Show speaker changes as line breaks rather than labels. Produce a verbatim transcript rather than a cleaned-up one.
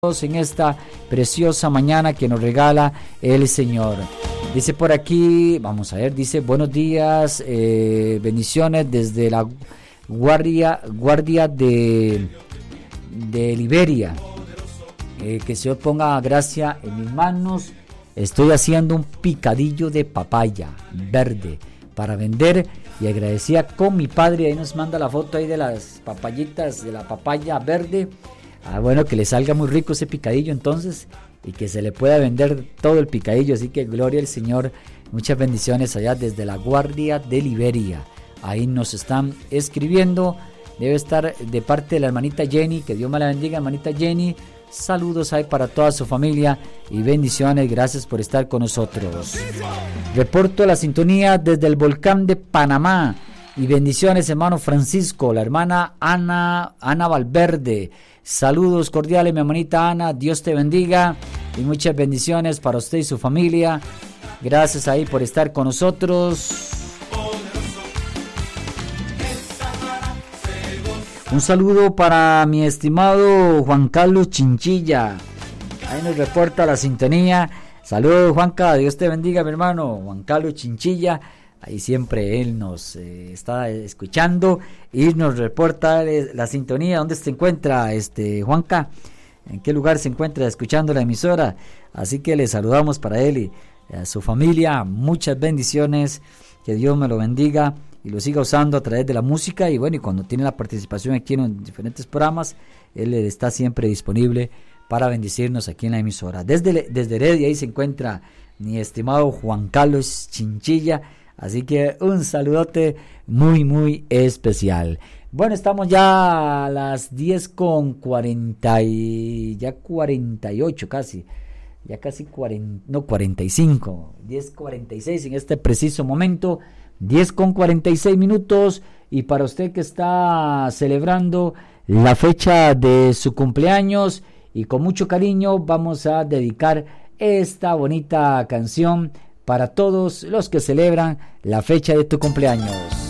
en esta preciosa mañana que nos regala el Señor. Dice por aquí, vamos a ver, dice buenos días, eh, bendiciones desde la guardia, guardia de, de Liberia. Eh, que el Señor ponga gracia en mis manos. Estoy haciendo un picadillo de papaya verde para vender y agradecida con mi padre. Ahí nos manda la foto ahí de las papayitas, de la papaya verde. Ah, bueno, que le salga muy rico ese picadillo entonces y que se le pueda vender todo el picadillo. Así que gloria al Señor. Muchas bendiciones allá desde la guardia de Liberia. Ahí nos están escribiendo. Debe estar de parte de la hermanita Jenny. Que Dios me la bendiga, hermanita Jenny. Saludos ahí para toda su familia y bendiciones. Gracias por estar con nosotros. Reporto la sintonía desde el volcán de Panamá. Y bendiciones, hermano Francisco, la hermana Ana, Ana Valverde. Saludos cordiales, mi hermanita Ana. Dios te bendiga y muchas bendiciones para usted y su familia. Gracias ahí por estar con nosotros. Un saludo para mi estimado Juan Carlos Chinchilla. Ahí nos reporta la sintonía. Saludos, Juanca. Dios te bendiga, mi hermano Juan Carlos Chinchilla. Ahí siempre él nos eh, está escuchando y nos reporta la sintonía. ¿Dónde se encuentra este Juanca? ¿En qué lugar se encuentra escuchando la emisora? Así que le saludamos para él y a su familia. Muchas bendiciones. Que Dios me lo bendiga y lo siga usando a través de la música. Y bueno, y cuando tiene la participación aquí en los diferentes programas, él está siempre disponible para bendecirnos aquí en la emisora. Desde, desde Heredia ahí se encuentra mi estimado Juan Carlos Chinchilla. Así que un saludote muy, muy especial. Bueno, estamos ya a las diez con cuarenta y... ya cuarenta y ocho casi. Ya casi cuarenta, no, cuarenta y cinco. diez cuarenta y seis en este preciso momento. diez con cuarenta y seis minutos. Y para usted que está celebrando la fecha de su cumpleaños y con mucho cariño vamos a dedicar esta bonita canción para todos los que celebran la fecha de tu cumpleaños.